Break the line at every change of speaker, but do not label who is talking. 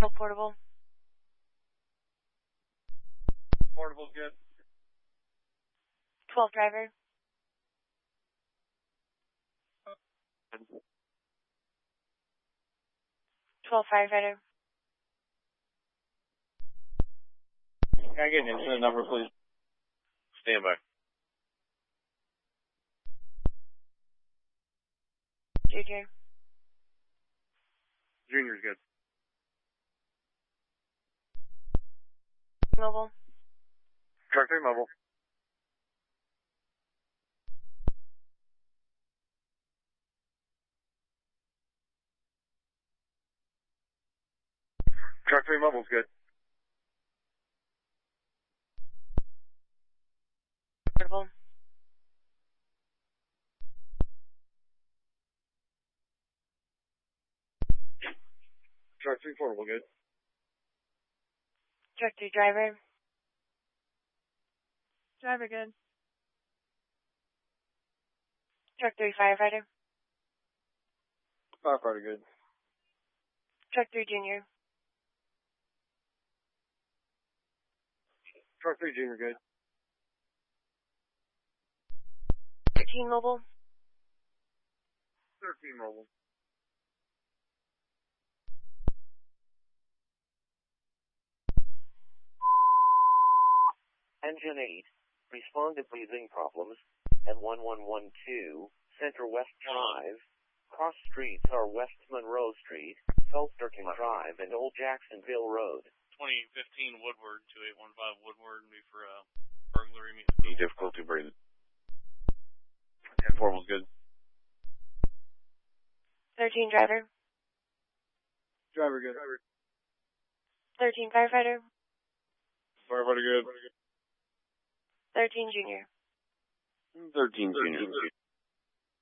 Portable.
Portable's good.
12 driver. 12 firefighter.
Can I get an incident number, please?
Stand by.
Junior.
Junior's good.
Mobile.
Truck 3 mobile. Truck 3 mobile's good.
Portable.
Truck 3 portable good.
Truck 3 driver.
Driver good.
Truck 3 firefighter.
Firefighter good.
Truck 3 junior.
Truck 3 junior good.
13 mobile.
13 mobile.
Engine 8. Respond to breathing problems at 1112 Center West Drive. Cross streets are West Monroe Street, Felsturkin Drive, and Old Jacksonville Road.
2015 Woodward, 2815 Woodward, be for burglary. Difficulty breathing.
10 portable's good.
13 driver.
Driver good.
13 firefighter.
Firefighter good.
13 junior.
13 junior.